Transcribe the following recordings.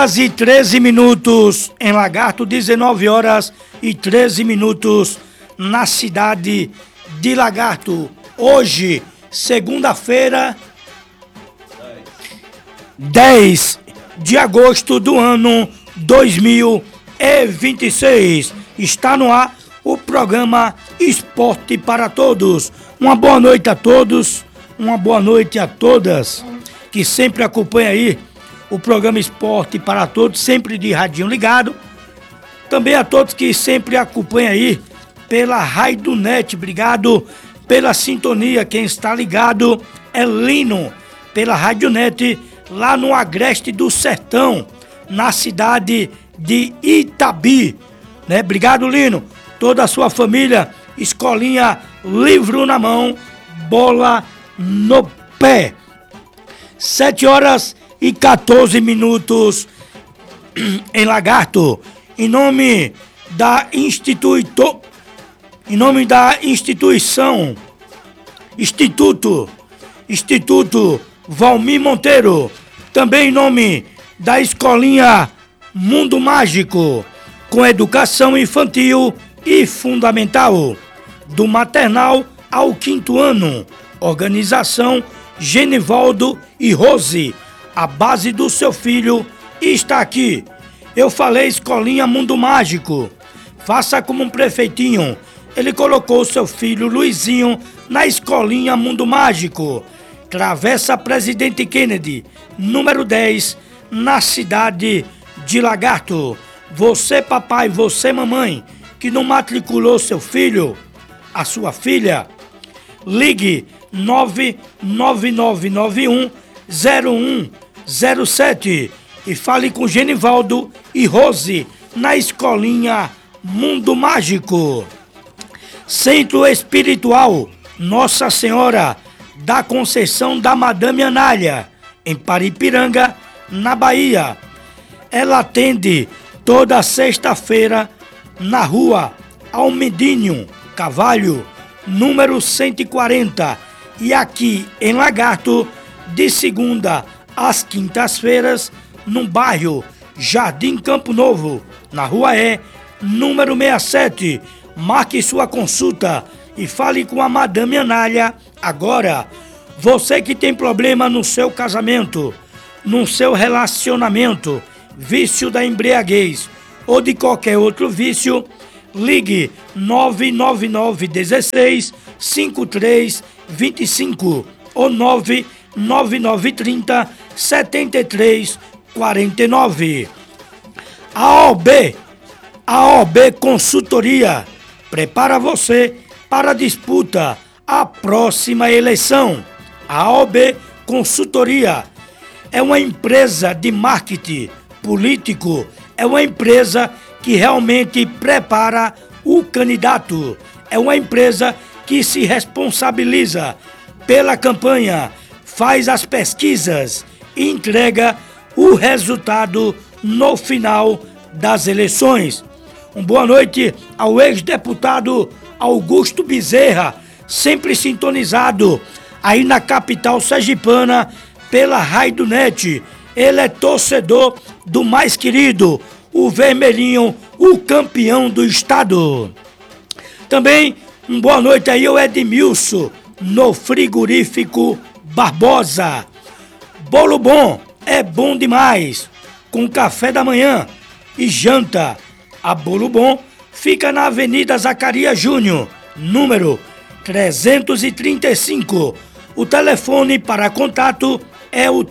horas e 13 minutos em Lagarto, 19 horas e 13 minutos na cidade de Lagarto. Hoje, segunda-feira, 10 de agosto do ano 2026. Está no ar o programa Esporte para Todos. Uma boa noite a todos, uma boa noite a todas que sempre acompanham aí o programa Esporte para Todos, sempre de radinho ligado. Também a todos que sempre acompanham aí pela Raidonet, obrigado pela sintonia. Quem está ligado é Lino, pela Raidonet, lá no Agreste do Sertão, na cidade de Itabi, né? Obrigado, Lino, toda a sua família, escolinha, livro na mão, bola no pé. 7 horas e 14 minutos em Lagarto, em nome da Instituto Valmir Monteiro, também em nome da Escolinha Mundo Mágico, com educação infantil e fundamental, do maternal ao 5º ano, organização Genivaldo e Rose, a base do seu filho está aqui. Eu falei Escolinha Mundo Mágico, faça como um prefeitinho, ele colocou seu filho Luizinho na Escolinha Mundo Mágico, Travessa Presidente Kennedy, número 10, na cidade de Lagarto. Você papai, você mamãe, que não matriculou seu filho, a sua filha, ligue 999910107 e fale com Genivaldo e Rose na Escolinha Mundo Mágico. Centro Espiritual Nossa Senhora da Conceição da Madame Anália, em Paripiranga, na Bahia. Ela atende toda sexta-feira na rua Almedinho Cavalho, número 140, e aqui em Lagarto, de segunda às quintas-feiras, no bairro Jardim Campo Novo, na rua E, número 67. Marque sua consulta e fale com a Madame Anália agora. Você que tem problema no seu casamento, no seu relacionamento, vício da embriaguez ou de qualquer outro vício, ligue 99916 5325 ou 99930 7349. A OB Consultoria prepara você para a disputa à próxima eleição. A OB Consultoria é uma empresa de marketing político, é uma empresa que realmente prepara o candidato, é uma empresa que se responsabiliza pela campanha, faz as pesquisas e entrega o resultado no final das eleições. Uma boa noite ao ex-deputado Augusto Bezerra, sempre sintonizado aí na capital sergipana pela Raidonet. Ele é torcedor do mais querido, o Vermelhinho, o campeão do estado. Também uma boa noite aí ao Edmilson, no frigorífico Barbosa. Bolo bom é bom demais, com café da manhã e janta. A Bolo Bom fica na Avenida Zacarias Júnior, número 335. O telefone para contato é o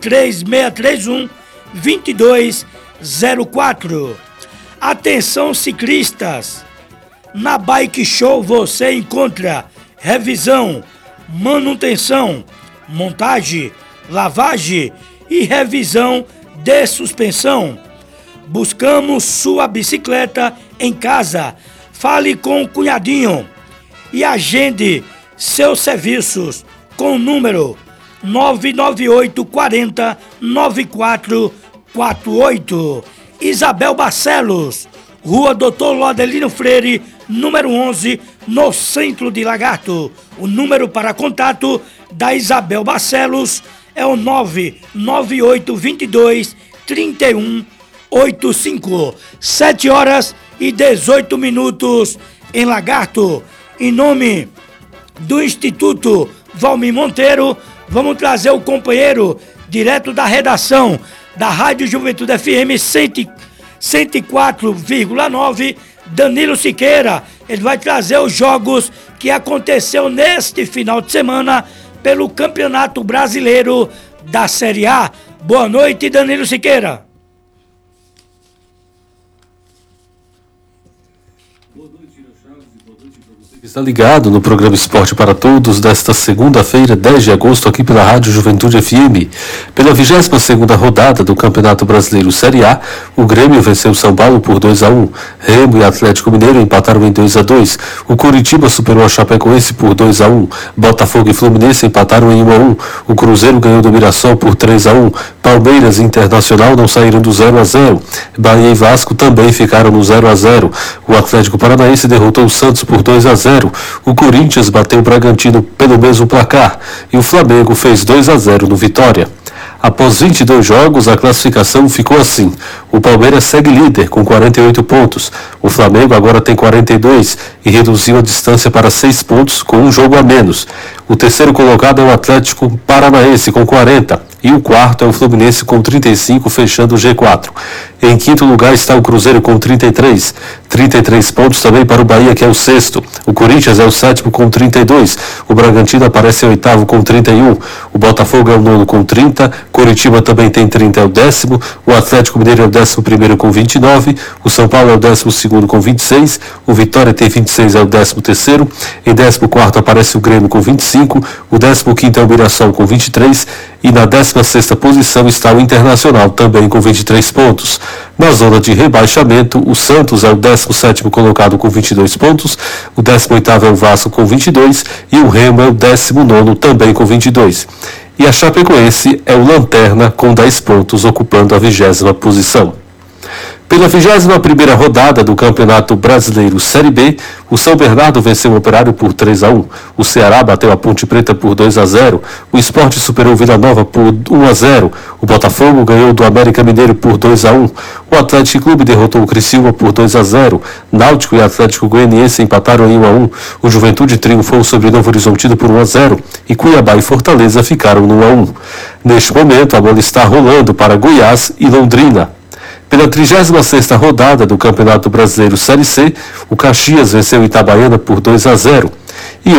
3631-2204. Atenção ciclistas! Na Bike Show você encontra revisão, manutenção, montagem, lavagem e revisão de suspensão. Buscamos sua bicicleta em casa. Fale com o cunhadinho e agende seus serviços com o número 99840-9448. Isabel Barcelos, Rua Dr. Laudelino Freire, número 11, no centro de Lagarto. O número para contato da Isabel Barcelos é o 99822 31 85, 7 horas e 18 minutos em Lagarto. Em nome do Instituto Valmir Monteiro, vamos trazer o companheiro direto da redação da Rádio Juventude FM 104,9, Danilo Siqueira. Ele vai trazer os jogos que aconteceu neste final de semana pelo Campeonato Brasileiro da Série A. Boa noite, Danilo Siqueira. Está ligado no programa Esporte para Todos desta segunda-feira, 10 de agosto, aqui pela Rádio Juventude FM. Pela 22ª rodada do Campeonato Brasileiro Série A, o Grêmio venceu o São Paulo por 2-1. Remo e Atlético Mineiro empataram em 2-2. O Coritiba superou a Chapecoense por 2-1. Botafogo e Fluminense empataram em 1-1. O Cruzeiro ganhou do Mirassol por 3-1. Palmeiras e Internacional não saíram do 0-0. Bahia e Vasco também ficaram no 0-0. O Atlético Paranaense derrotou o Santos por 2-0. O Corinthians bateu o Bragantino pelo mesmo placar e o Flamengo fez 2-0 no Vitória. Após 22 jogos, a classificação ficou assim. O Palmeiras segue líder com 48 pontos. O Flamengo agora tem 42 e reduziu a distância para 6 pontos com um jogo a menos. O terceiro colocado é o Atlético Paranaense com 40 e o quarto é o Fluminense com 35, fechando o G4. Em quinto lugar está o Cruzeiro com 33 pontos também para o Bahia, que é o sexto. O Corinthians é o sétimo com 32. O Bragantino aparece em oitavo com 31. O Botafogo é o nono com 30. Coritiba também tem 30, é o décimo. O Atlético Mineiro é o 11º com 29. O São Paulo é o 12º com 26. O Vitória tem 26, é o 13º. Em 14º aparece o Grêmio com 25. O 15º é o Mirassol com 23. E na 16ª posição está o Internacional, também com 23 pontos. Na zona de rebaixamento, o Santos é o 17º colocado com 22 pontos, o 18º é o Vasco com 22 e o Remo é o 19º também com 22. E a Chapecoense é o lanterna com 10 pontos, ocupando a 20ª posição. Pela 21ª rodada do Campeonato Brasileiro Série B, o São Bernardo venceu o Operário por 3-1. O Ceará bateu a Ponte Preta por 2-0. O Sport superou o Vila Nova por 1-0. O Botafogo ganhou do América Mineiro por 2-1. O Atlético Clube derrotou o Criciúma por 2-0. Náutico e Atlético Goianiense empataram em 1-1. O Juventude triunfou sobre Novo Horizontino por 1-0. E Cuiabá e Fortaleza ficaram no 1-1. Neste momento, a bola está rolando para Goiás e Londrina. Pela 36ª rodada do Campeonato Brasileiro Série C, o Caxias venceu Itabaiana por 2-0.